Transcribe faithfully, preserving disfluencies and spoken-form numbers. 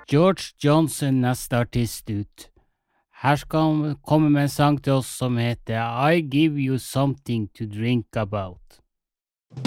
George Johnson, neste artist ut. Her skal han komme med en sang til oss som heter I Give You Something to Drink About.